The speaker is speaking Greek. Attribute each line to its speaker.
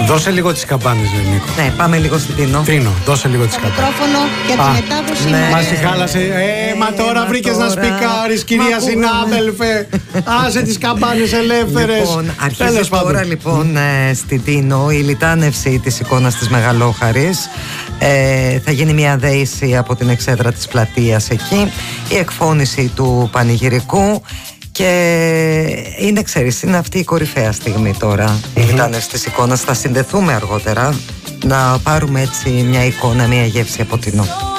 Speaker 1: Δώσε λίγο τις καμπάνες, Νίκο.
Speaker 2: Ναι, πάμε λίγο στην Τίνο.
Speaker 1: Τίνο, δώσε λίγο τις καμπάνες.
Speaker 3: Μικρόφωνο για τη μετάδοση.
Speaker 2: Ναι.
Speaker 1: Μας τη χάλασε. Μα τώρα βρήκες να σπικάρεις, κυρία συνάδελφε. Άσε τις καμπάνες ελεύθερες.
Speaker 2: Λοιπόν, αρχίζει τώρα λοιπόν στην Τίνο η λιτάνευση της εικόνας της Μεγαλόχαρης. Θα γίνει μια δέηση από την εξέδρα της πλατείας εκεί, η εκφώνηση του πανηγυρικού. Και είναι, ξέρεις, είναι αυτή η κορυφαία στιγμή τώρα, η λιτάνευση της εικόνας. Θα συνδεθούμε αργότερα να πάρουμε έτσι μια εικόνα, μια γεύση από Τίνο.